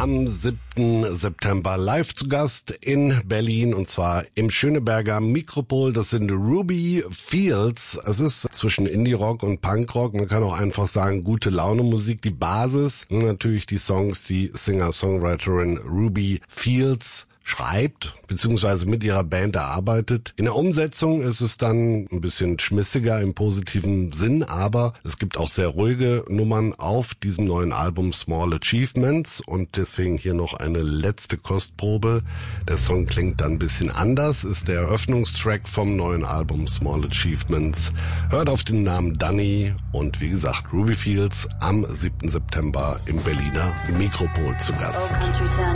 am 7. September live zu Gast in Berlin und zwar im Schöneberger Mikropol. Das sind Ruby Fields. Es ist zwischen Indie-Rock und Punk-Rock. Man kann auch einfach sagen, gute Laune Musik. Die Basis und natürlich die Songs, die Singer-Songwriterin Ruby Fields schreibt, beziehungsweise mit ihrer Band erarbeitet. In der Umsetzung ist es dann ein bisschen schmissiger im positiven Sinn, aber es gibt auch sehr ruhige Nummern auf diesem neuen Album Small Achievements und deswegen hier noch eine letzte Kostprobe. Der Song klingt dann ein bisschen anders, ist der Eröffnungstrack vom neuen Album Small Achievements. Hört auf den Namen Danny und wie gesagt Ruby Fields am 7. September im Berliner Mikropol zu Gast.